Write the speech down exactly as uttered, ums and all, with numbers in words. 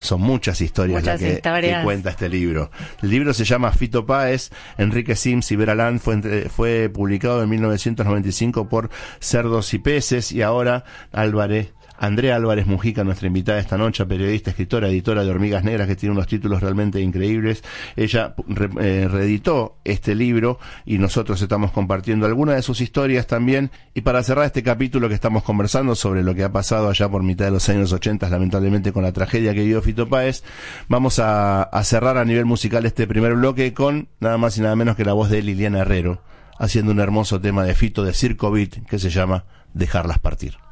son muchas historias las que, que cuenta este libro. El libro se llama Fito Páez, Enrique Sims y Vera Land, fue, entre, fue publicado en mil novecientos noventa y cinco por Cerdos y Peces, y ahora Álvarez Andrea Álvarez Mujica, nuestra invitada esta noche, periodista, escritora, editora de Hormigas Negras, que tiene unos títulos realmente increíbles. Ella re, eh, reeditó este libro y nosotros estamos compartiendo algunas de sus historias también. Y para cerrar este capítulo que estamos conversando sobre lo que ha pasado allá por mitad de los años ochenta, lamentablemente con la tragedia que vivió Fito Páez, vamos a, a cerrar a nivel musical este primer bloque con nada más y nada menos que la voz de Liliana Herrero, haciendo un hermoso tema de Fito de Circo Beat que se llama Dejarlas Partir.